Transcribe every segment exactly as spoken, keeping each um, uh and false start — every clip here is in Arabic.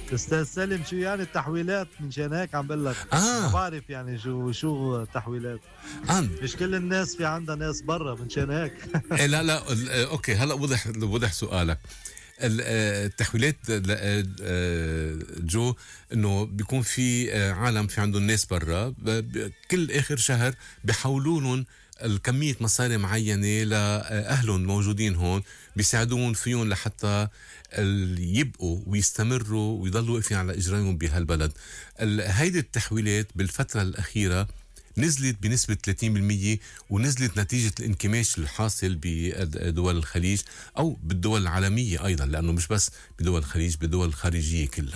استاذ سالم شو يعني التحويلات؟ مشان هيك عم بقول لك اه ما بعرف يعني شو شو تحويلات. آه. مش كل الناس في عندها ناس برا مشان هيك. إيه لا لا ال- آه، اوكي هلا وضح وضح سؤالك. ال- آه، التحويلات آه، آه، جو انه بيكون في آه، عالم في عندهم ناس برا ب- ب- كل اخر شهر بيحولوا لهم الكمية مصاري معينة لأهلهم موجودين هون، بيساعدون فيهم لحتى ال- يبقوا ويستمروا ويضلوا واقفين على إجرائهم بهالبلد. ال- هيدي التحويلات بالفترة الأخيرة نزلت بنسبة ثلاثين بالمية، ونزلت نتيجة الانكماش الحاصل بدول الخليج أو بالدول العالمية أيضا، لأنه مش بس بدول الخليج، بدول الخارجية كلها.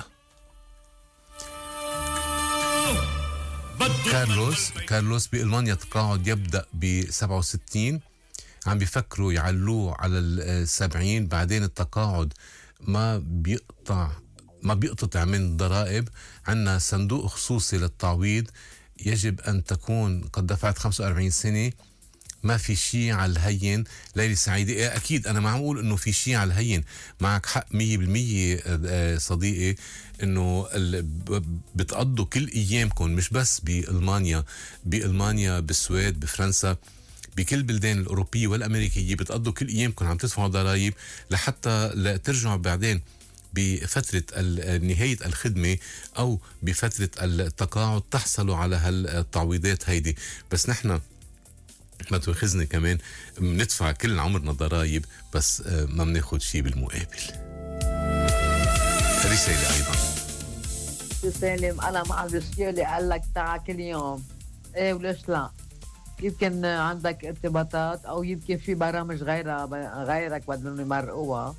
كارلوس كارلوس بألمانيا التقاعد يبدأ ب سبعة وستين، عم بيفكروا يعلوه على السبعين، بعدين التقاعد ما بيقطع ما بيقتطع من ضرائب. عنا صندوق خصوصي للتعويض، يجب أن تكون قد دفعت خمسة وأربعين سنة. ما في شيء على الهين. ليلى سعيدة إيه أكيد أنا ما عم أقول إنه في شيء على الهين، معك حق مية بالمية صديقي، إنه ال- ب- بتقضوا كل أيامكم مش بس بألمانيا، بألمانيا بالسويد بفرنسا بكل بلدان الأوروبية والأمريكية، بتقضوا كل أيامكم عم تدفعوا ضرائب لحتى لا ترجعوا بعدين بفترة ال- نهاية الخدمة أو بفترة التقاعد تحصلوا على هالتعويضات هيدي. بس نحن ما تواخذني كمان بندفع كل عمرنا ضرائب، بس آه، ما بناخد شيء بالمقابل. رسالة أيضا. سالم انا مع الشيء اللي قال لك تاع كل يوم، ايه وليش لا؟ يمكن عندك ارتباطات او يمكن في برامج غيرها غيرك بدهم يمرقوها،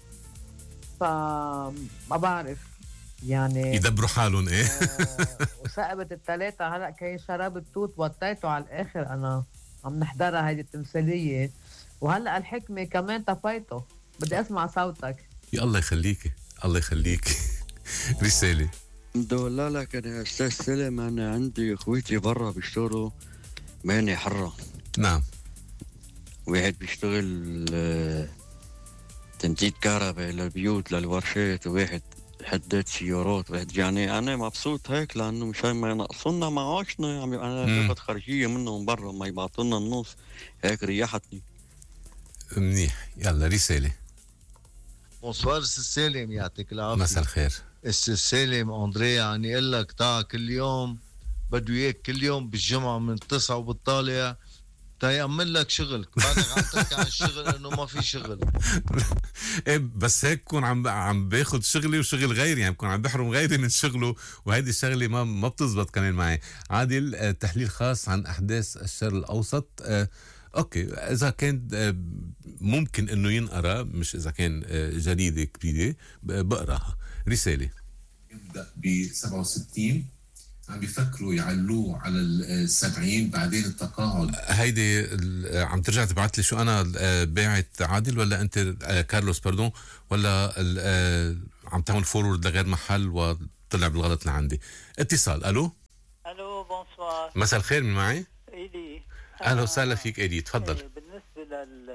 فما بعرف يعني يدبروا حالهم ايه. آه وثائبة الثلاثة هلا كي شراب التوت وطيته على الاخر. انا عم نحضرها هيدي التمثيلية، وهلا الحكمة كمان طفيته، بدي اسمع صوتك. يا الله يخليكي الله يخليكي. رسالة. الحمد لله. لكن يا استاذ سلم انا عندي اخوتي برا بيشتغلوا مهنة حرة. نعم. واحد بيشتغل آه، تنجيد كهرباء للبيوت للورشات، وواحد حداد سيارات، واحد يعني انا مبسوط هيك لانه مشان ما ينقصونا معاشنا، يعني انا مم. باخد خارجية منهم برا ما يبعطونا النص، هيك ريحتني. منيح. يلا رسالة. بونسوار استاذ سالم، يعطيك العافيه. مساء الخير. استاذ سالم اندري يعني يقول لك تاع كل يوم بده اياك كل يوم بالجمعه من تسعة وبالطالع تا يعمل لك شغل، بعدك عم تحكي عن الشغل انه ما في شغل. ايه بس هيك بكون عم عم باخد شغلي وشغل غيري، يعني بكون عم بحرم غيري من شغله، وهيدي الشغله ما ما بتزبط كمان معي. عادل آه، تحليل خاص عن احداث الشرق الاوسط. آه، اوكي اذا كان آه، ممكن انه ينقرا، مش اذا كان آه، جريده كبيره ب- بقراها. رساله. يبدا ب سبعة وستين، عم بيفكروا يعلوه على السبعين، بعدين التقاعد. هيدي ال- عم ترجع تبعت لي شو انا آه، باعت عادل ولا انت آه، كارلوس باردون، ولا ال- آه، عم تعمل فورورد لغير محل وطلع بالغلط لعندي. اتصال. الو. الو بونسوار. مساء الخير، من معي؟ ايدي. اهلا وسهلا فيك ايدي، تفضل. إيه، بالنسبه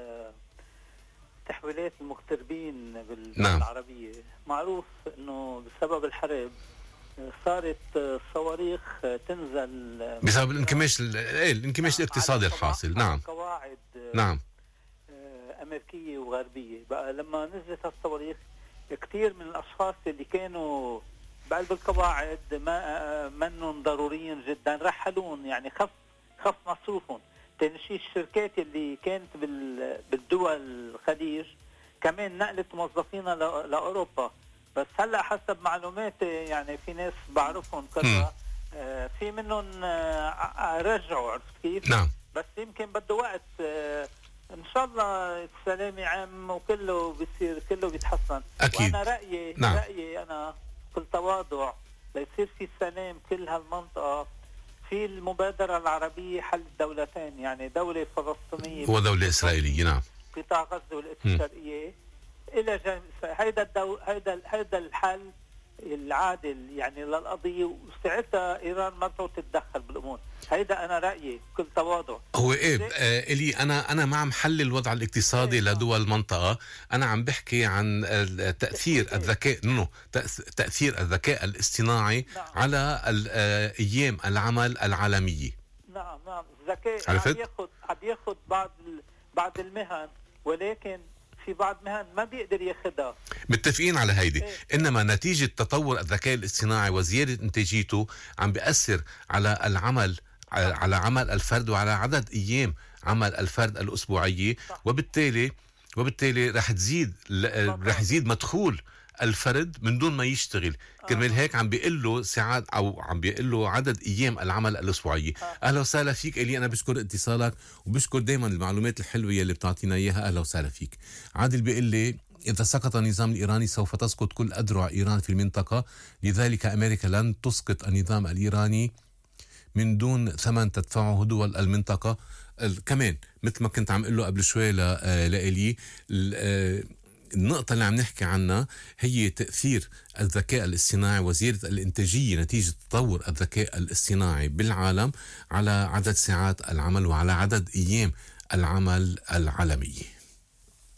للتحويلات المغتربين بالبلاد نعم. العربيه، معروف انه بسبب الحرب صارت الصواريخ تنزل بسبب الانكماش ال- ايه الانكماش الاقتصادي الحاصل. نعم. قواعد نعم. امريكيه وغربيه. بقى لما نزلت الصواريخ كثير من الاشخاص اللي كانوا بقلب القواعد ما منهم ضروريين جدا رحلون، يعني خف خف مصروفهم. تاني شيء الشركات اللي كانت بال بالدول الخليج كمان نقلت موظفينها ل- لاوروبا. بس هلا حسب معلوماتي يعني في ناس بعرفهم كذا آه في منهم آه رجعوا، عرفت كيف؟ نعم. بس يمكن بده وقت. آه ان شاء الله السلام عام وكله بيصير كله بيتحسن. أكيد. وانا رايي نعم. رايي انا بكل تواضع ليصير في سلام كل هالمنطقه، في المبادره العربيه حل الدولتين، يعني دوله فلسطينيه ودولة إسرائيلية. نعم. قطاع غزه والقدس الشرقيه الى جانب هيدا الدو... هيدا هيدا الحل العادل يعني للقضية، وساعتها إيران ما بتعود تتدخل بالأمور. هيدا أنا رأيي بكل تواضع. هو إيه آه إلي أنا أنا ما عم حلل الوضع الاقتصادي لدول المنطقة، أنا عم بحكي عن تأثير الذكاء نو تأثير الذكاء الاصطناعي نعم. على أيام العمل العالمية. نعم نعم الذكاء عم ياخذ عم ياخذ بعض بعض المهن، ولكن في بعض مهن ما بيقدر ياخدها. متفقين على هيدي. إيه. إنما نتيجة تطور الذكاء الاصطناعي وزيادة إنتاجيته عم بيأثر على العمل على عمل الفرد وعلى عدد أيام عمل الفرد الأسبوعية، وبالتالي وبالتالي رح تزيد رح يزيد مدخول الفرد من دون ما يشتغل. آه. كرمال هيك عم بيقول له ساعات او عم بيقول له عدد ايام العمل الاسبوعيه. آه. اهلا وسهلا فيك الي، انا بشكر اتصالك وبشكر دائما المعلومات الحلوه اللي بتعطينا اياها. اهلا وسهلا فيك. عادل بيقول لي اذا سقط النظام الايراني سوف تسقط كل اذرع ايران في المنطقه، لذلك امريكا لن تسقط النظام الايراني من دون ثمن تدفعه دول المنطقه. كمان مثل ما كنت عم اقول له قبل شوي لإلي، النقطة اللي عم نحكي عنها هي تأثير الذكاء الاصطناعي وزيادة الإنتاجية نتيجة تطور الذكاء الاصطناعي بالعالم على عدد ساعات العمل وعلى عدد أيام العمل العالمية.